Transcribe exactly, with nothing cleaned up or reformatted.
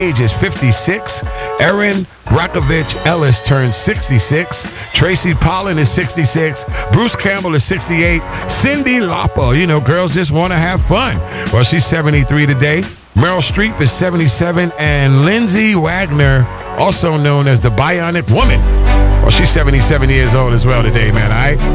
age is fifty-six. Erin Brockovich Ellis turned sixty-six. Tracy Pollan is sixty-six. Bruce Campbell is sixty-eight. Cyndi Lauper, you know, girls just want to have fun. Well, she's seventy-three today. Meryl Streep is seventy-seven. And Lindsay Wagner, also known as the Bionic Woman, well, she's seventy-seven years old as well today, man, all right?